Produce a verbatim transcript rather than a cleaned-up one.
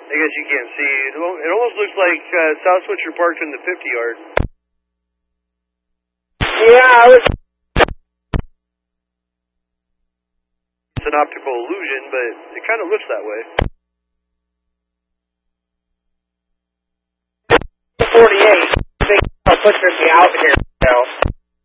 I guess you can't see. It al- it almost looks like uh, South Switcher parked in the fifty yard. Yeah, I was... It's an optical illusion, but it kind of looks that way. forty-eight. I think South Switcher be out here now.